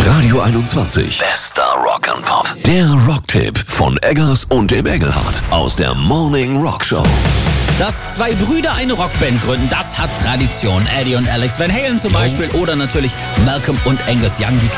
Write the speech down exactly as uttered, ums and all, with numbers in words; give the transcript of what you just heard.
Radio einundzwanzig. Bester Rock and Pop. Der Rocktipp von Eggers und dem Engelhardt aus der Morning Rock Show. Dass zwei Brüder eine Rockband gründen, das hat Tradition. Eddie und Alex Van Halen zum Beispiel oder natürlich Malcolm und Angus Young, die